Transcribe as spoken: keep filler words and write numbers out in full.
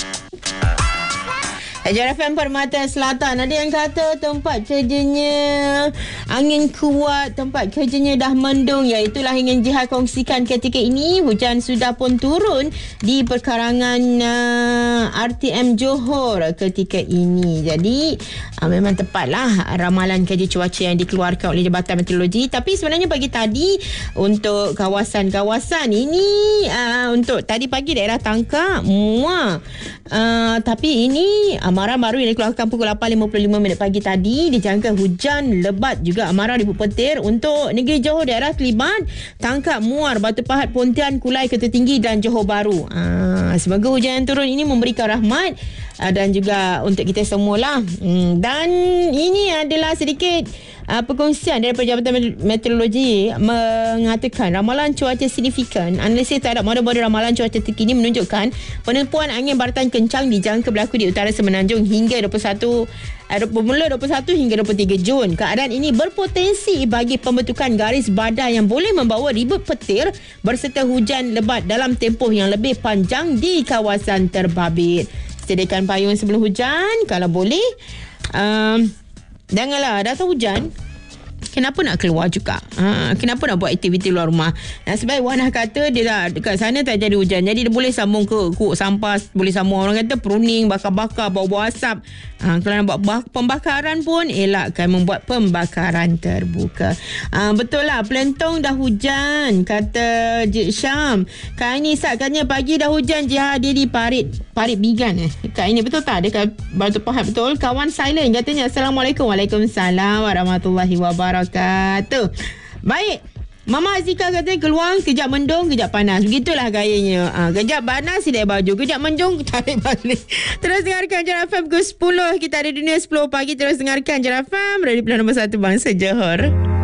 J R F M Permata Selatan. Ada yang kata tempat kerjanya angin kuat, tempat kerjanya dah mendung. Ya, itulah ingin Jihad kongsikan ketika ini. Hujan sudah pun turun di perkarangan uh, R T M Johor ketika ini. Jadi uh, memang tepatlah ramalan kerja cuaca yang dikeluarkan oleh Jabatan Meteorologi. Tapi sebenarnya pagi tadi untuk kawasan-kawasan ini, uh, untuk tadi pagi daerah Tangkak, Muar. Uh, tapi ini amaran baru yang dikeluarkan pukul lapan lima puluh lima minit pagi tadi. Dijangka hujan lebat juga amaran ribu petir untuk negeri Johor, daerah Kelibat, Tangkak, Muar, Batu Pahat, Pontian, Kulai, Kota Tinggi dan Johor Bahru. Uh, semoga hujan yang turun ini memberikan rahmat uh, dan juga untuk kita semualah. Hmm, dan ini adalah sedikit Uh, perkongsian daripada Jabatan Meteorologi mengatakan ramalan cuaca signifikan. Analisis terhadap model-model ramalan cuaca terkini menunjukkan penumpuan angin baratan kencang dijangka berlaku di utara Semenanjung hingga dua puluh satu uh, bermula dua puluh satu hingga dua puluh tiga Jun. Keadaan ini berpotensi bagi pembentukan garis badai yang boleh membawa ribut petir berserta hujan lebat dalam tempoh yang lebih panjang di kawasan terbabit. Sediakan payung sebelum hujan kalau boleh. Um, Janganlah datang hujan, kenapa nak keluar juga? Ha, kenapa nak buat aktiviti luar rumah? Nah, sebab Wana kata dia dah dekat sana tak jadi hujan, jadi dia boleh sambung ke kuk sampah, boleh sambung orang kata pruning, bakar-bakar, bawa-bawa asap. Ha, kalau nak buat bak- pembakaran pun elakkan membuat pembakaran terbuka. Ha, betul lah, Pelentong dah hujan, kata Jik Syam. Kak ini saatnya pagi dah hujan, Jihad dia di Parit Parit Bigan eh. Kak ini betul tak? Dekat Batu Pahat betul. Kawan silent katanya. Assalamualaikum. Waalaikumsalam warahmatullahi wabarakatuh. Baik. Mama Azika katanya keluar kejap mendung, kejap panas. Begitulah gayanya. Ha, kejap panas sidai baju, kejap mendung tarik balik. Terus dengarkan J R F M pukul sepuluh. Kita ada Dunia sepuluh pagi. Terus dengarkan J R F M Radio Pilihan Nombor satu Bangsa Johor.